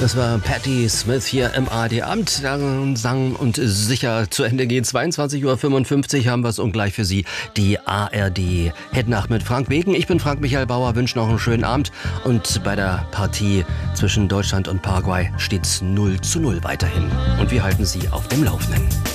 Das war Patti Smith hier im ARD-Amt. Sang und sicher zu Ende gehen. 22:55 Uhr haben wir es und gleich für Sie die ARD-Headnacht mit Frank Beken. Ich bin Frank Michael Bauer, wünsche noch einen schönen Abend. Und bei der Partie zwischen Deutschland und Paraguay steht es 0:0 weiterhin. Und wir halten Sie auf dem Laufenden.